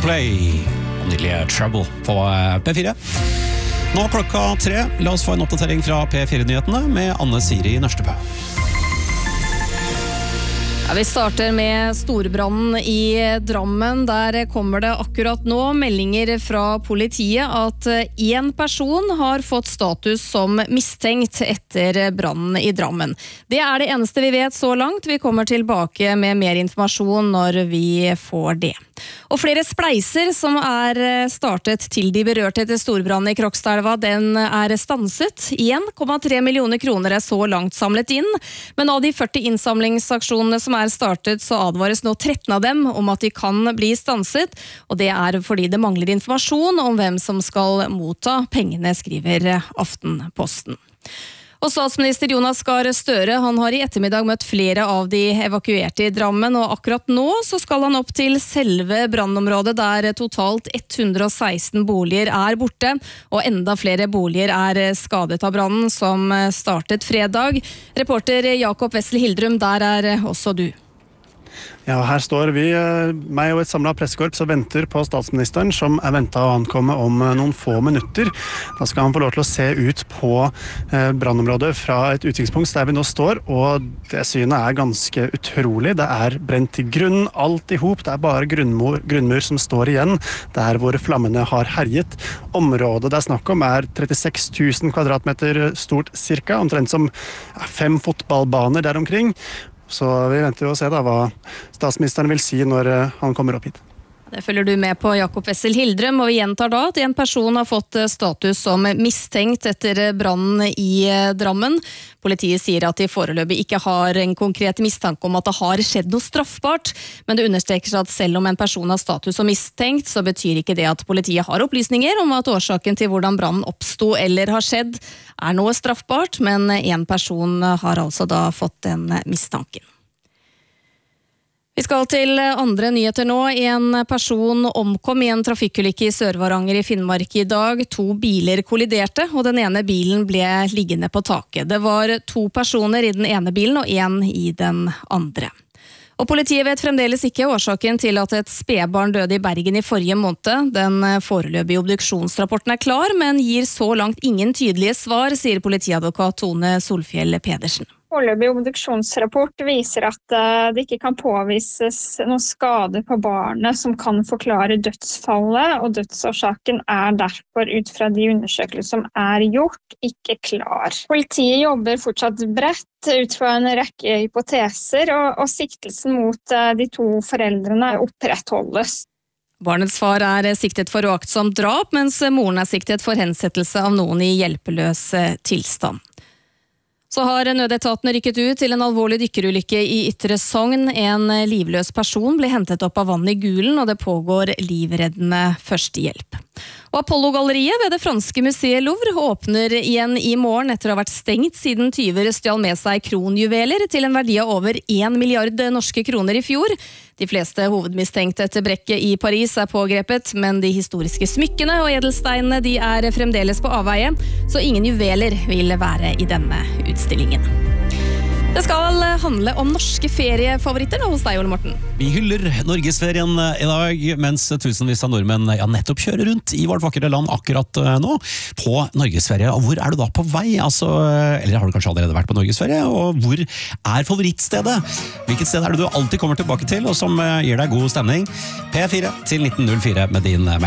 Coldplay og nydelige Trouble på P4. Nå klokka 3. La oss få en oppdatering fra P4-nyhetene med Anne Siri Nørstebø. Ja, vi starter med storbrannen i Drammen. Der kommer det akkurat nå meldinger fra politiet at en person har fått status som mistenkt etter brannen i Drammen. Det er det eneste vi vet så langt. Vi kommer tilbake med mer informasjon når vi får det. Og flere spleiser som er startet til de berørte etter storbrannen i Krokstadelva, den er stanset. 1,3 millioner kroner er så langt samlet inn, men av de 40 innsamlingsaksjonene som er startet, så advares nå 13 av dem om at de kan bli stanset, og det er fordi det mangler informasjon om hvem som skal motta pengene, skriver Aftenposten. Og statsminister Jonas Gahr Støre, han har i ettermiddag møtt flere av de evakuerte i Drammen, og akkurat nå så skal han opp til selve brannområdet der totalt 116 boliger er borte, og enda flere boliger er skadet av brannen som startet fredag. Reporter Jakob Wessel Hildrum, der er også du. Ja, her står vi, meg og et samlet pressekorps, og venter på statsministeren, som er ventet å ankomme om noen få minutter. Da skal han få lov til å se ut på brannområdet fra et utgangspunkt der vi nå står, og det synet er ganske utrolig. Det er brent til grunn, alt i hop. Det er bare grunnmur som står igjen, der hvor flammene har herjet. Området det er snakk om er 36 000 kvadratmeter stort cirka, omtrent som 5 fotballbaner der omkring. Så vi venter jo å se da hva statsministeren vil si når han kommer opp hit. Det følger du med på, Jakob Wessel Hildrum, og vi gjentar da at en person har fått status som mistenkt etter brannen i Drammen. Politiet sier at de foreløpig ikke har en konkret mistanke om at det har skjedd noe straffbart, men det understreker at selv om en person har status som mistenkt, så betyr ikke det at politiet har opplysninger om at årsaken til hvordan brannen oppsto eller har skjedd er noe straffbart, men en person har altså da fått den mistanken. Vi skal til andre nyheter nå. En person omkom i en trafikkulykke i Sør-Varanger i Finnmark i dag. 2 biler kolliderte, og den ene bilen ble liggende på taket. Det var 2 personer i den ene bilen og 1 i den andre. Og politiet vet fremdeles ikke årsaken til at et spedbarn døde i Bergen i forrige måned. Den foreløpige obduksjonsrapporten er klar, men gir så langt ingen tydelige svar, sier politiadvokat Tone Solfjell Pedersen. Foreløpig obduksjonsrapport viser at det ikke kan påvises noen skade på barnet som kan forklare dødsfallet, og dødsårsaken er derfor ut fra de undersøkelser som er gjort, ikke klar. Politiet jobber fortsatt bredt ut fra en rekke hypoteser, og siktelsen mot de 2 foreldrene opprettholdes. Barnets far er siktet for uaktsomt drap, mens moren er siktet for hensettelse av noen i hjelpeløs tilstand. Så har nødetatene rykket ut til en alvorlig dykkerulykke i Ytre Sogn. En livløs person ble hentet opp av vann i Gulen, og det pågår livreddende førstehjelp. Og Apollo-galleriet ved det franske museet Louvre åpner igjen i morgen etter å ha vært stengt siden tyver stjal med seg kronjuveler til en verdi av over 1 milliard norske kroner i fjor. De fleste hovedmistenkte etter brekket i Paris er pågrepet, men de historiske smykkene og edelsteinene de er fremdeles på avveie, så ingen juveler vil være i denne utstillingen. Det skal handle om norske feriefavoritter nå hos deg, Ole Morten. Vi hyller Norgesferien i dag, mens tusenvis av nordmenn nettopp kjører rundt i vårt vakre land akkurat nå på Norgesferie. Og hvor er du da på vei? Eller har du kanskje allerede vært på Norgesferie? Og hvor er favorittstedet? Hvilket sted er det du alltid kommer tilbake til, og som gir deg god stemning? P4 til 1904 med din